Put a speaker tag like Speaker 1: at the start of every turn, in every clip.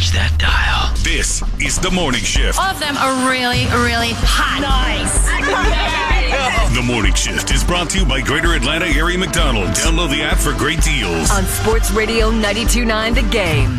Speaker 1: Watch that dial.
Speaker 2: This is The Morning Shift.
Speaker 3: All of them are really, really hot. Nice.
Speaker 2: The Morning Shift is brought to you by Greater Atlanta Area McDonald's. Download the app for great deals.
Speaker 4: On Sports Radio 92.9 The Game.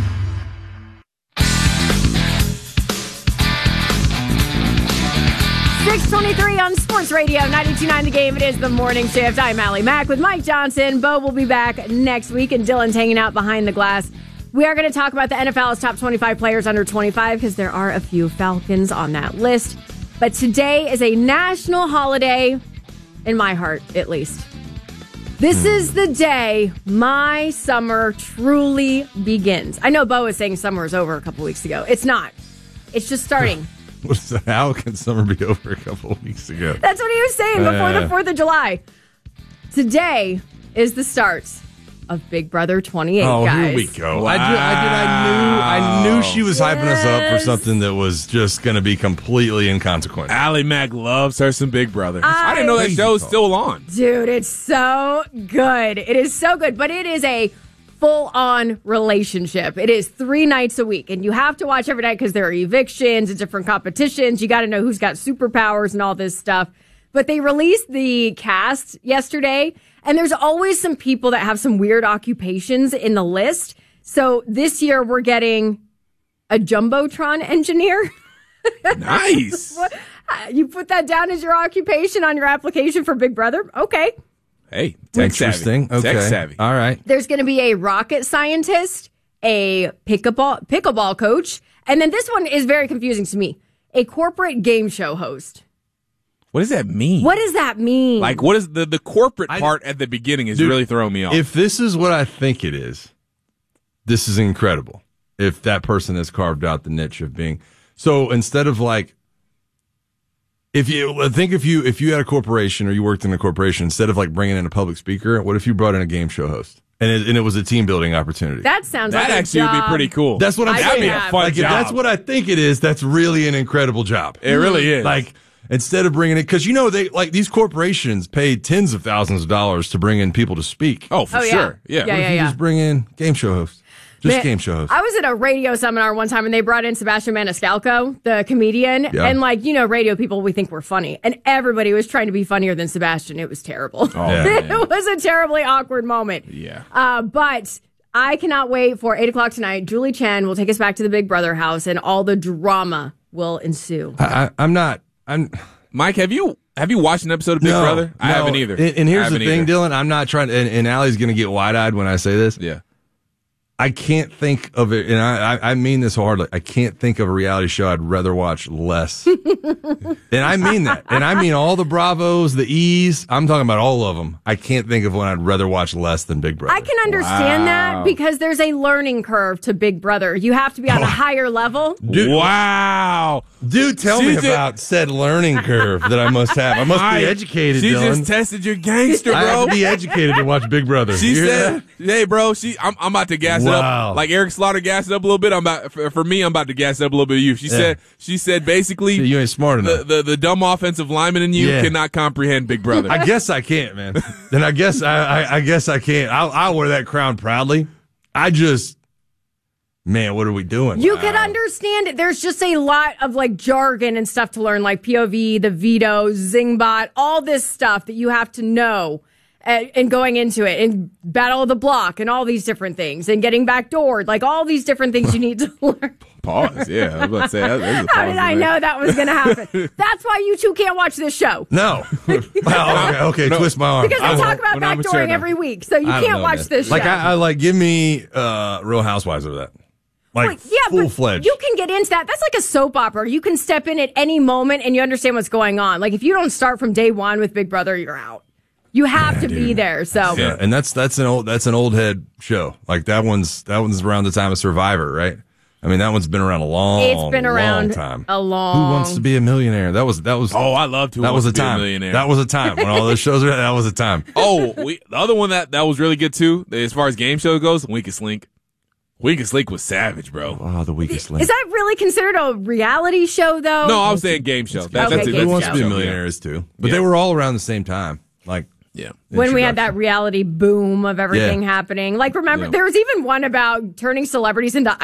Speaker 5: .23 on Sports Radio 92.9 The Game. It is The Morning Shift. I'm Allie Mack with Mike Johnson. Bo will be back next week, and Dylan's hanging out behind the glass. We are going to talk about the NFL's top 25 players under 25 because there are a few Falcons on that list. But today is a national holiday, in my heart, at least. This is the day my summer truly begins. I know Bo was saying summer was over a couple weeks ago. It's not. It's just starting.
Speaker 6: How can summer be over a couple of weeks ago?
Speaker 5: That's what he was saying before the 4th of July. Today is the start of Big Brother 28, guys.
Speaker 6: Here we go.
Speaker 5: Wow.
Speaker 6: I knew she was hyping us up for something that was just going to be completely inconsequential.
Speaker 7: Allie Mack loves her some Big Brother. I didn't know that show's still on.
Speaker 5: Dude, it's so good. It is so good, but it is a full-on relationship. It is 3 nights a week, and you have to watch every night because there are evictions and different competitions. You got to know who's got superpowers and all this stuff. But they released the cast yesterday, and there's always some people that have some weird occupations in the list. So this year we're getting a Jumbotron engineer.
Speaker 7: Nice.
Speaker 5: You put that down as your occupation on your application for Big Brother? Okay.
Speaker 7: Hey, tech
Speaker 6: interesting.
Speaker 7: Savvy.
Speaker 6: Okay.
Speaker 7: Tech savvy.
Speaker 6: All right.
Speaker 5: There's going to be a rocket scientist, a pickleball coach, and then this one is very confusing to me. A corporate game show host.
Speaker 7: What does that mean?
Speaker 5: What does that mean?
Speaker 7: Like, what is the corporate part at the beginning is really throwing me off.
Speaker 6: If this is what I think it is, this is incredible. If that person has carved out the niche of being. So instead of like, if you had a corporation or you worked in a corporation, instead of like bringing in a public speaker, what if you brought in a game show host? And it was a team building opportunity.
Speaker 5: That sounds like
Speaker 7: that actually would be pretty cool.
Speaker 6: That's what I'm saying.
Speaker 7: That'd be a fun
Speaker 6: like,
Speaker 7: job.
Speaker 6: If that's what I think it is, that's really an incredible job.
Speaker 7: It really is.
Speaker 6: Like, instead of bringing it, because they like these corporations pay tens of thousands of dollars to bring in people to speak.
Speaker 7: Oh, for sure. Yeah.
Speaker 6: What if you just bring in game show hosts? Game show hosts.
Speaker 5: I was at a radio seminar one time and they brought in Sebastian Maniscalco, the comedian.
Speaker 6: Yeah.
Speaker 5: And radio people, we think we're funny. And everybody was trying to be funnier than Sebastian. It was terrible.
Speaker 7: Oh, yeah.
Speaker 5: It was a terribly awkward moment.
Speaker 7: Yeah.
Speaker 5: But I cannot wait for 8 o'clock tonight. Julie Chen will take us back to the Big Brother house and all the drama will ensue.
Speaker 7: Mike, have you watched an episode of Big Brother? I haven't either.
Speaker 6: And here's the thing, Dylan. I'm not trying to, and Allie's going to get wide-eyed when I say this.
Speaker 7: Yeah.
Speaker 6: I can't think of it, and I mean this wholeheartedly. I can't think of a reality show I'd rather watch less. And I mean that. And I mean all the Bravos, the E's. I'm talking about all of them. I can't think of one I'd rather watch less than Big Brother.
Speaker 5: I can understand that because there's a learning curve to Big Brother. You have to be on a higher level.
Speaker 6: Dude,
Speaker 7: wow.
Speaker 6: Dude, tell me about said learning curve that I must have. I must be educated,
Speaker 7: She
Speaker 6: Dylan.
Speaker 7: just tested your gangster, bro.
Speaker 6: I have to be educated to watch Big Brother.
Speaker 7: She said, "Hey, bro, I'm about to gas it
Speaker 6: Wow.
Speaker 7: up. Like Eric Slaughter gassed it up a little bit. I'm about to gas it up a little bit of you." She said basically,
Speaker 6: you ain't smart enough.
Speaker 7: The dumb offensive lineman in you cannot comprehend Big Brother.
Speaker 6: I guess I can't, man. Then I guess I guess I can't. I'll wear that crown proudly. Man, what are we doing?
Speaker 5: You can understand it. There's just a lot of jargon and stuff to learn, like POV, the veto, Zingbot, all this stuff that you have to know and going into it, and Battle of the Block and all these different things, and getting backdoored, like all these different things you need to learn.
Speaker 7: Pause. Yeah, I was about to say.
Speaker 5: How did I know that was going to happen? That's why you two can't watch this show.
Speaker 6: No. Okay, twist my arm.
Speaker 5: Because they talk about backdooring every week, so you can't watch this show.
Speaker 6: I give me Real Housewives of that. Full-fledged.
Speaker 5: You can get into that. That's like a soap opera. You can step in at any moment and you understand what's going on. Like if you don't start from day one with Big Brother, you're out. You have to be there. So
Speaker 6: yeah, and that's an old head show. Like that one's around the time of Survivor, right? I mean, that one's been around a long time.
Speaker 5: A long.
Speaker 6: Who Wants to Be a Millionaire? That was.
Speaker 7: Oh, I loved Who Wants to Be a Millionaire.
Speaker 6: That was a time when all those shows were. That was a time.
Speaker 7: Oh, the other one that was really good too, as far as game show goes, Weakest Link. Weakest Link was savage, bro.
Speaker 6: Oh, the Weakest Link.
Speaker 5: Is that really considered a reality show, though?
Speaker 7: No, I was saying game show.
Speaker 6: Who Wants to Be a Millionaire is too, but they were all around the same time. Like.
Speaker 7: Yeah.
Speaker 5: When we had that reality boom of everything happening. Like, remember, there was even one about turning celebrities into